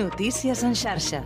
Notícies en xarxa.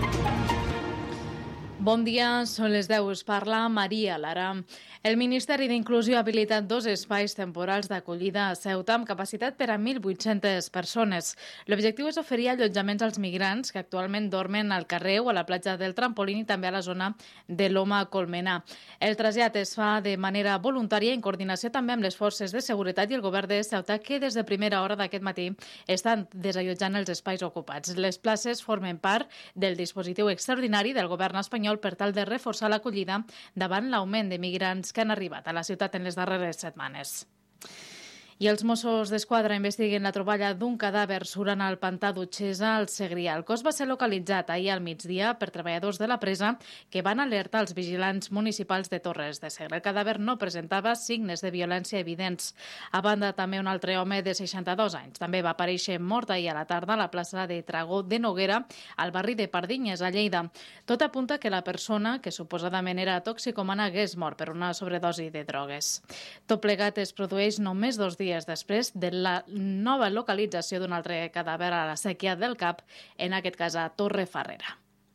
Bon dia, són les 10. Us parla Maria Lara. El Ministeri d'Inclusió ha habilitat 2 espais temporals d'acollida a Ceuta amb capacitat per a 1.800 persones. L'objectiu és oferir allotjaments als migrants que actualment dormen al carrer o a la platja del Trampolín i també a la zona de Loma Colmenar. El trasllat es fa de manera voluntària en coordinació també amb les forces de seguretat i el govern de Ceuta, que des de primera hora d'aquest matí estan desallotjant els espais ocupats. Les places formen part del dispositiu extraordinari del govern espanyol per tal de reforçar l'acollida davant l'augment de migrants que han arribat a la ciutat en les darreres setmanes. I els Mossos d'Esquadra investiguen la troballa d'un cadàver surant al pantà d'Utxesa al Segrià. El cos va ser localitzat ahir al migdia per treballadors de la presa que van alertar els vigilants municipals de Torres de Segre. El cadàver no presentava signes de violència evidents. A banda, també un altre home de 62 anys. També va aparèixer mort ahir a la tarda a la plaça de Tragó de Noguera, al barri de Pardinyes, a Lleida. Tot apunta que la persona, que suposadament era toxicomana, hagués mort per una sobredosi de drogues. Tot plegat es produeix només 2 dies després de la nova localització d'un altre cadàver a la Sèquia del Cap, en aquest cas a Torrefarrera.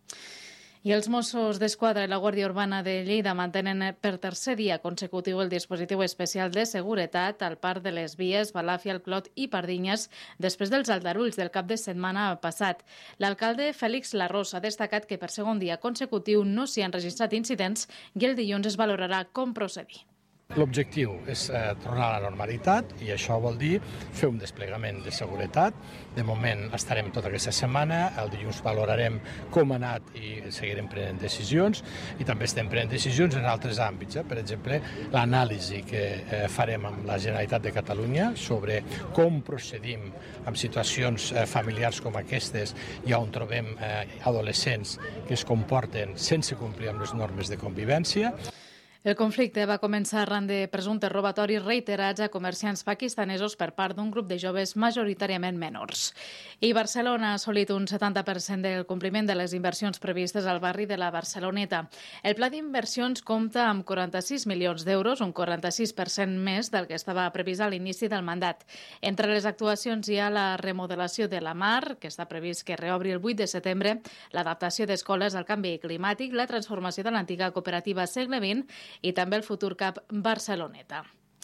I els Mossos d'Esquadra i la Guàrdia Urbana de Lleida mantenen per tercer dia consecutiu el dispositiu especial de seguretat al Parc de les Vies, Balàfia, el Clot i Pardinyes després dels aldarulls del cap de setmana passat. L'alcalde Fèlix Larros ha destacat que per segon dia consecutiu no s'hi han registrat incidents i el dilluns es valorarà com procedir. L'objectiu és tornar a la normalitat i això vol dir fer un desplegament de seguretat. De moment estarem tota aquesta setmana, el dilluns valorarem com ha anat i seguirem prenent decisions i també estem prenent decisions en altres àmbits. Per exemple, l'anàlisi que farem amb la Generalitat de Catalunya sobre com procedim en situacions familiars com aquestes i on trobem adolescents que es comporten sense complir amb les normes de convivència. El conflicte va començar arran de presumptes robatoris reiterats a comerciants pakistanesos per part d'un grup de joves majoritàriament menors. I Barcelona ha assolit un 70% del compliment de les inversions previstes al barri de la Barceloneta. El pla d'inversions compta amb 46 milions d'euros, un 46% més del que estava previst a l'inici del mandat. Entre les actuacions hi ha la remodelació de la Mar, que està previst que reobri el 8 de setembre, l'adaptació d'escoles al canvi climàtic, la transformació de l'antiga cooperativa Segle XX i també el futur CAP Barceloneta.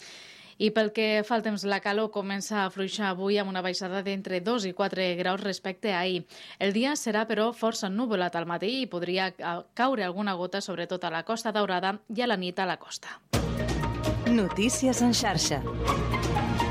I pel que fa al temps, la calor comença a afluixar avui amb una baixada d'entre 2 i 4 graus respecte a ahir. El dia serà, però, força ennuvolat al matí i podria caure alguna gota, sobretot a la Costa Daurada i a la nit a la costa. Notícies en xarxa.